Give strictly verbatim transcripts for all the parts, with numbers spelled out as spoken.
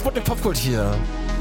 Sputnik Popkult hier.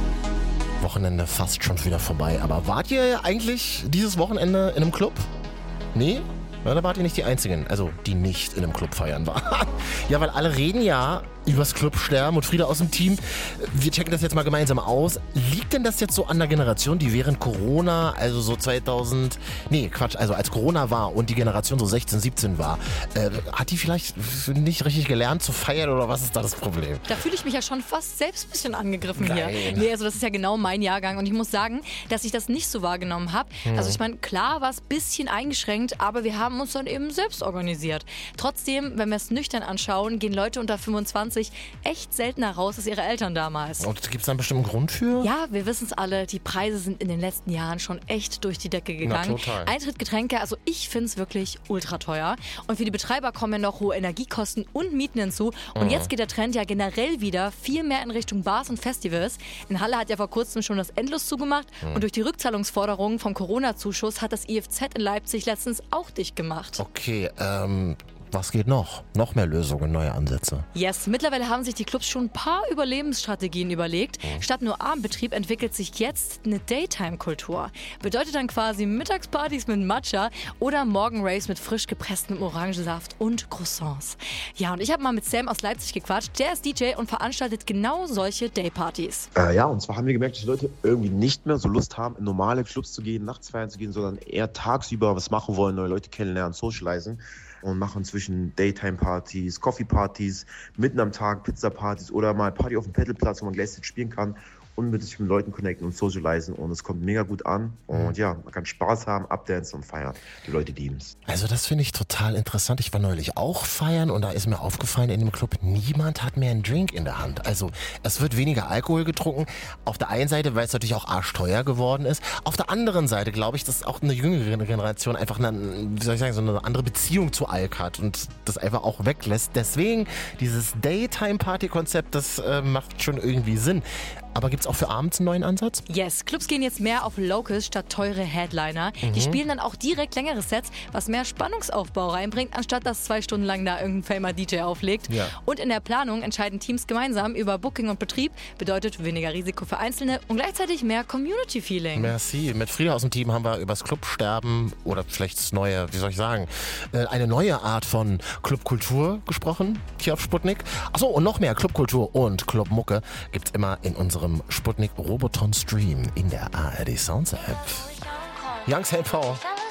Wochenende fast schon wieder vorbei. Aber wart ihr eigentlich dieses Wochenende in einem Club? Nee? Na, da wart ihr nicht die Einzigen, also die nicht in einem Club feiern waren. Ja, weil alle reden ja übers Clubsterben und Frieda aus dem Team. Wir checken das jetzt mal gemeinsam aus. Liegt denn das jetzt so an der Generation, die während Corona, also so zweitausend, nee, Quatsch, also als Corona war und die Generation so sechzehn, siebzehn war, äh, hat die vielleicht nicht richtig gelernt zu feiern oder was ist da das Problem? Da fühle ich mich ja schon fast selbst ein bisschen angegriffen Nein. hier. Nee, also das ist ja genau mein Jahrgang und ich muss sagen, dass ich das nicht so wahrgenommen habe. Hm. Also ich meine, klar war es ein bisschen eingeschränkt, aber wir haben uns dann eben selbst organisiert. Trotzdem, wenn wir es nüchtern anschauen, gehen Leute unter fünfundzwanzig echt seltener raus als ihre Eltern damals. Und gibt es da einen bestimmten Grund für? Ja, wir wissen es alle, die Preise sind in den letzten Jahren schon echt durch die Decke gegangen. Na, total. Eintritt, Getränke, also ich finde es wirklich ultra teuer. Und für die Betreiber kommen ja noch hohe Energiekosten und Mieten hinzu. Und mhm. jetzt geht der Trend ja generell wieder viel mehr in Richtung Bars und Festivals. In Halle hat ja vor kurzem schon das Endlos zugemacht. Mhm. Und durch die Rückzahlungsforderungen vom Corona-Zuschuss hat das I F Z in Leipzig letztens auch dicht gemacht. Okay, ähm... was geht noch? Noch mehr Lösungen, neue Ansätze. Yes, mittlerweile haben sich die Clubs schon ein paar Überlebensstrategien überlegt. Mhm. Statt nur Abendbetrieb entwickelt sich jetzt eine Daytime-Kultur. Bedeutet dann quasi Mittagspartys mit Matcha oder Morgenraves mit frisch gepresstem Orangensaft und Croissants. Ja, und ich habe mal mit Sam aus Leipzig gequatscht. Der ist D J und veranstaltet genau solche Daypartys. Äh, ja, und zwar haben wir gemerkt, dass die Leute irgendwie nicht mehr so Lust haben, in normale Clubs zu gehen, nachts feiern zu gehen, sondern eher tagsüber was machen wollen, neue Leute kennenlernen, socialisen. Und machen zwischen Daytime-Partys, Coffee-Partys, mitten am Tag Pizza-Partys oder mal Party auf dem Pedalplatz, wo man Gleichzeitig spielen kann und mit sich mit Leuten connecten und socialisen. Und es kommt mega gut an. Und ja, man kann Spaß haben, abdancen und feiern. Die Leute lieben es. Also das finde ich total interessant. Ich war neulich auch feiern und da ist mir aufgefallen, in dem Club, niemand hat mehr einen Drink in der Hand. Also es wird weniger Alkohol getrunken. Auf der einen Seite, weil es natürlich auch arschteuer geworden ist. Auf der anderen Seite glaube ich, dass auch eine jüngere Generation einfach eine, wie soll ich sagen, so eine andere Beziehung zu Alk hat und das einfach auch weglässt. Deswegen dieses Daytime-Party-Konzept, das äh, macht schon irgendwie Sinn. Aber gibt es auch für abends einen neuen Ansatz? Yes, Clubs gehen jetzt mehr auf Locals statt teure Headliner. Mhm. Die spielen dann auch direkt längere Sets, was mehr Spannungsaufbau reinbringt, anstatt dass zwei Stunden lang da irgendein famer D J auflegt. Ja. Und in der Planung entscheiden Teams gemeinsam über Booking und Betrieb. Bedeutet weniger Risiko für Einzelne und gleichzeitig mehr Community-Feeling. Merci. Mit Frieda aus dem Team haben wir über das Clubsterben oder vielleicht das neue, wie soll ich sagen, eine neue Art von Clubkultur gesprochen hier auf Sputnik. Achso, und noch mehr Clubkultur und Clubmucke gibt's immer in unserem Sputnik Roboton Stream in der A R D Sounds App. Youngs Help V.